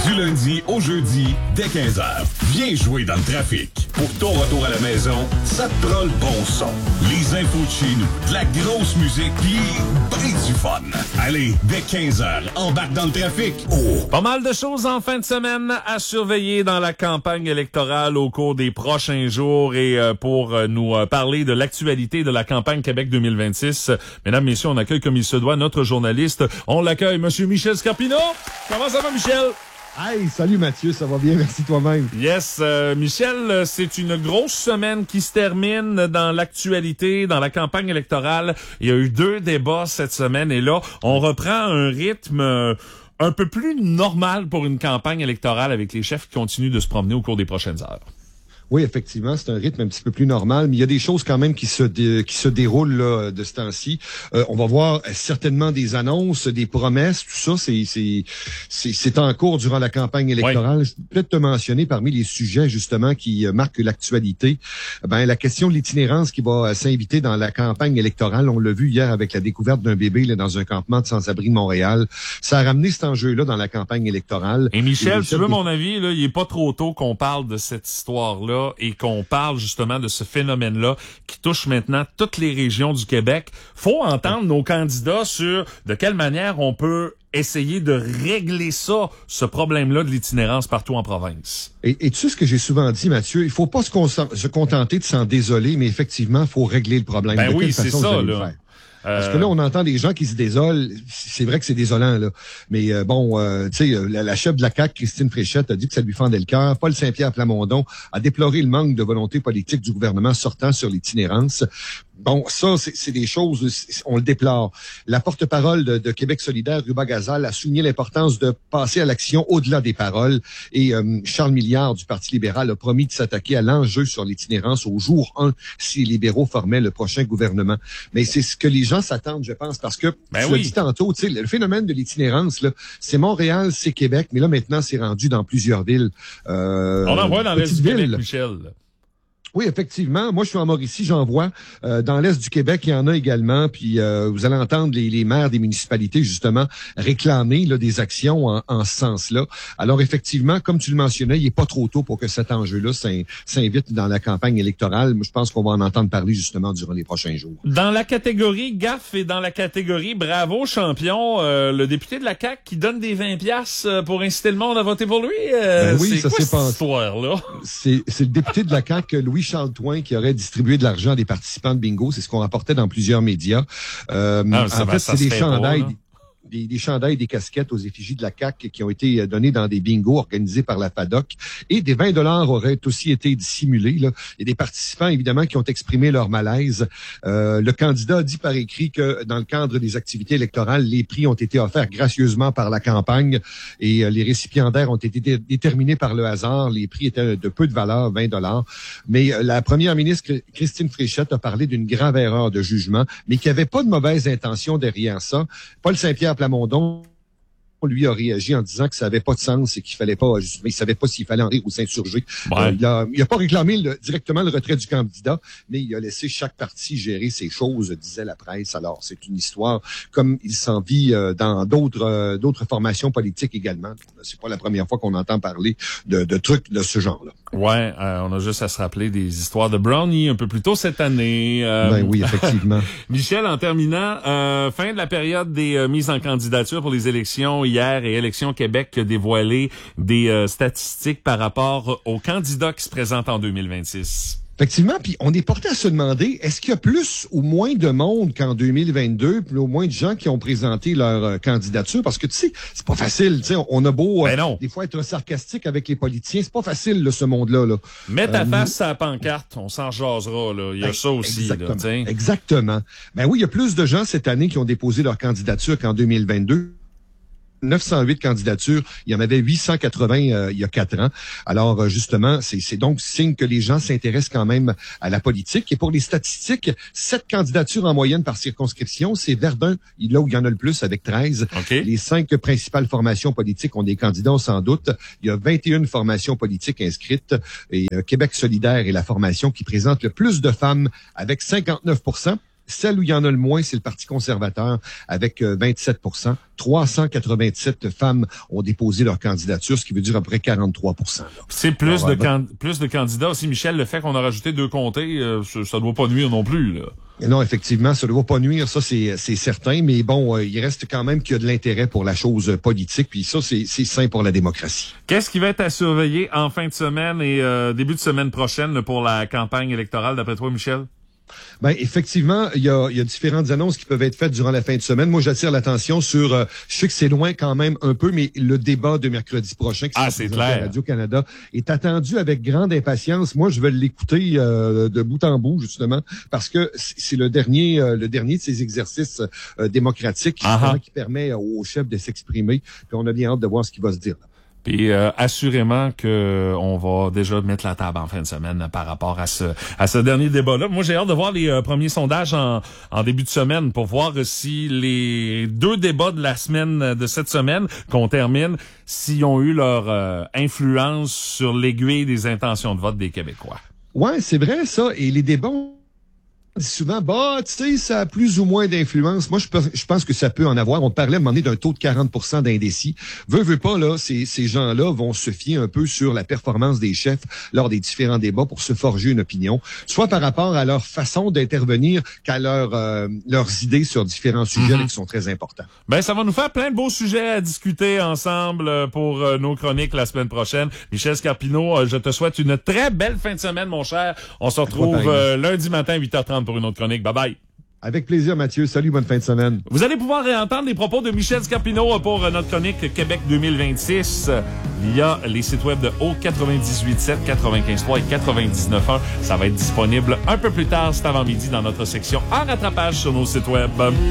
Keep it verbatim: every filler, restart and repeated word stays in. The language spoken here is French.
Du lundi au jeudi, dès quinze heures. Viens jouer dans le trafic. Pour ton retour à la maison, ça te prend le bon son. Les infos de chez nous, de la grosse musique, puis ben du fun. Allez, dès quinze heures, embarque dans le trafic. Oh! Pas mal de choses en fin de semaine à surveiller dans la campagne électorale au cours des prochains jours. Et euh, pour euh, nous euh, parler de l'actualité de la campagne Québec deux mille vingt-six, mesdames, messieurs, on accueille comme il se doit notre journaliste. On l'accueille, Monsieur Michel Scarpino. Comment ça va, Michel? Hey, salut Mathieu, ça va bien, merci toi-même. Yes, euh, Michel, c'est une grosse semaine qui se termine dans l'actualité, dans la campagne électorale. Il y a eu deux débats cette semaine et là, on reprend un rythme euh, un peu plus normal pour une campagne électorale avec les chefs qui continuent de se promener au cours des prochaines heures. Oui, effectivement, c'est un rythme un petit peu plus normal, mais il y a des choses quand même qui se dé, qui se déroulent là, de ce temps-ci. Euh, on va voir certainement des annonces, des promesses, tout ça, c'est c'est c'est, c'est en cours durant la campagne électorale. Ouais. Peut-être te mentionner parmi les sujets justement qui euh, marquent l'actualité, ben la question de l'itinérance qui va euh, s'inviter dans la campagne électorale. On l'a vu hier avec la découverte d'un bébé là, dans un campement de sans-abri de Montréal. Ça a ramené cet enjeu-là dans la campagne électorale. Et Michel, Et tu veux des... mon avis, là, il est pas trop tôt qu'on parle de cette histoire-là et qu'on parle justement de ce phénomène-là qui touche maintenant toutes les régions du Québec. Faut entendre nos candidats sur de quelle manière on peut essayer de régler ça, ce problème-là de l'itinérance partout en province. Et, et tu sais ce que j'ai souvent dit, Mathieu, il faut pas se, con- se contenter de s'en désoler, mais effectivement, il faut régler le problème. Ben de oui, quelle c'est façon ça, vous allez là. le faire? Parce que là, on entend des gens qui se désolent. C'est vrai que c'est désolant, là. Mais euh, bon, euh, tu sais, la, la chef de la C A Q, Christine Fréchette, a dit que ça lui fendait le cœur. Paul Saint-Pierre Plamondon a déploré le manque de volonté politique du gouvernement sortant sur l'itinérance. Bon, ça, c'est, c'est des choses, on le déplore. La porte-parole de, de Québec solidaire, Ruba Gazal, a souligné l'importance de passer à l'action au-delà des paroles. Et euh, Charles Milliard du Parti libéral a promis de s'attaquer à l'enjeu sur l'itinérance au jour un si les libéraux formaient le prochain gouvernement. Mais c'est ce que les gens s'attendent, je pense, parce que, ben tu oui. l'as dit tantôt, tu sais, le phénomène de l'itinérance, là, c'est Montréal, c'est Québec, mais là, maintenant, c'est rendu dans plusieurs villes. Euh, on en voit dans l'Est du Québec, Michel. Oui, effectivement. Moi, je suis en Mauricie, j'en vois. Euh, dans l'Est du Québec, il y en a également. Puis euh, vous allez entendre les, les maires des municipalités, justement, réclamer là, des actions en, en ce sens-là. Alors, effectivement, comme tu le mentionnais, il n'est pas trop tôt pour que cet enjeu-là s'invite dans la campagne électorale. Moi, je pense qu'on va en entendre parler, justement, durant les prochains jours. Dans la catégorie gaffe et dans la catégorie bravo champion, euh, le député de la C A Q qui donne des vingt piastres pour inciter le monde à voter pour lui, euh, ben oui, c'est ça quoi c'est cette pas... histoire-là? C'est, c'est le député de la C A Q, Louis Charles Touin, qui aurait distribué de l'argent à des participants de bingo. C'est ce qu'on rapportait dans plusieurs médias. Euh, ah, en ça, fait, ça c'est des chandails... Pas, Des, des chandails et des casquettes aux effigies de la C A Q qui ont été donnés dans des bingos organisés par la F A D O C. Et des vingt dollars auraient aussi été dissimulés. Là. Il y a des participants, évidemment, qui ont exprimé leur malaise. Euh, le candidat a dit par écrit que dans le cadre des activités électorales, les prix ont été offerts gracieusement par la campagne et euh, les récipiendaires ont été dé- déterminés par le hasard. Les prix étaient de peu de valeur, vingt dollars. Mais euh, la première ministre, Christine Fréchette, a parlé d'une grave erreur de jugement, mais qu'il n'y avait pas de mauvaise intention derrière ça. Paul Saint-Pierre Plamondon, lui, a réagi en disant que ça n'avait pas de sens et qu'il fallait pas, mais il savait pas s'il fallait en rire ou s'insurger. Ouais. Euh, il a, il a pas réclamé le, directement le retrait du candidat, mais il a laissé chaque parti gérer ses choses, disait la presse. Alors, c'est une histoire comme il s'en vit euh, dans d'autres euh, d'autres formations politiques également. C'est pas la première fois qu'on entend parler de, de trucs de ce genre-là. Ouais, euh, on a juste à se rappeler des histoires de Brownie un peu plus tôt cette année. Euh... Ben oui, effectivement. Michel, en terminant, euh, fin de la période des euh, mises en candidature pour les élections hier et Élections Québec qui a dévoilé des euh, statistiques par rapport aux candidats qui se présentent en deux mille vingt-six. Effectivement, puis on est porté à se demander, est-ce qu'il y a plus ou moins de monde qu'en deux mille vingt-deux, puis au moins de gens qui ont présenté leur euh, candidature? Parce que, tu sais, c'est pas facile, tu sais, on a beau, euh, des fois, être sarcastique avec les politiciens, c'est pas facile, là, ce monde-là, là. Mets ta euh, face à la pancarte, on s'en jasera, là. Il y a ben, ça aussi, exactement, là, exactement. Ben oui, il y a plus de gens cette année qui ont déposé leur candidature qu'en deux mille vingt-deux. neuf cent huit candidatures, il y en avait huit cent quatre-vingts euh, il y a quatre ans. Alors euh, justement, c'est, c'est donc signe que les gens s'intéressent quand même à la politique. Et pour les statistiques, sept candidatures en moyenne par circonscription, c'est Verdun, là où il y en a le plus, avec treize. Okay. Les cinq principales formations politiques ont des candidats, sans doute. Il y a vingt et une formations politiques inscrites. Et euh, Québec solidaire est la formation qui présente le plus de femmes, avec cinquante-neuf pour cent. Celle où il y en a le moins, c'est le Parti conservateur avec euh, vingt-sept pour cent. trois cent quatre-vingt-sept femmes ont déposé leur candidature, ce qui veut dire à peu près quarante-trois pour cent. C'est plus, Alors, de ben, can- plus de candidats aussi. Michel, le fait qu'on a rajouté deux comtés, euh, ça ne doit pas nuire non plus, là. Non, effectivement, ça ne doit pas nuire, ça c'est c'est certain, mais bon, euh, il reste quand même qu'il y a de l'intérêt pour la chose politique, puis ça c'est c'est sain pour la démocratie. Qu'est-ce qui va être à surveiller en fin de semaine et euh, début de semaine prochaine là, pour la campagne électorale, d'après toi, Michel? Ben effectivement, il y a, il y a différentes annonces qui peuvent être faites durant la fin de semaine. Moi, j'attire l'attention sur, euh, je sais que c'est loin quand même un peu, mais le débat de mercredi prochain qui ah, sera c'est présenté clair. à Radio-Canada est attendu avec grande impatience. Moi, je vais l'écouter euh, de bout en bout, justement, parce que c'est le dernier euh, le dernier de ces exercices euh, démocratiques justement, qui permet au chef de s'exprimer. Puis on a bien hâte de voir ce qu'il va se dire. Puis euh, assurément que on va déjà mettre la table en fin de semaine par rapport à ce à ce dernier débat-là. Moi, j'ai hâte de voir les euh, premiers sondages en, en début de semaine pour voir si les deux débats de la semaine de cette semaine qu'on termine, s'ils ont eu leur euh, influence sur l'aiguille des intentions de vote des Québécois. Ouais, c'est vrai ça. Et les débats souvent, bah, tu sais, ça a plus ou moins d'influence. Moi, je pense, je pense que ça peut en avoir. On parlait à un moment donné d'un taux de quarante pour cent d'indécis. Veux, veux pas, là, ces, ces gens-là vont se fier un peu sur la performance des chefs lors des différents débats pour se forger une opinion, soit par rapport à leur façon d'intervenir qu'à leur, euh, leurs idées sur différents sujets mm-hmm. qui sont très importants. Ben, ça va nous faire plein de beaux sujets à discuter ensemble pour euh, nos chroniques la semaine prochaine. Michel Scarpino, euh, je te souhaite une très belle fin de semaine, mon cher. On se retrouve euh, lundi matin à huit heures trente pour une autre chronique. Bye bye. Avec plaisir, Mathieu. Salut, bonne fin de semaine. Vous allez pouvoir réentendre les propos de Michel Scarpino pour notre chronique Québec deux mille vingt-six via les sites web de O quatre-vingt-dix-huit sept, quatre-vingt-quinze trois et quatre-vingt-dix-neuf un. Ça va être disponible un peu plus tard cet avant-midi dans notre section en rattrapage sur nos sites web.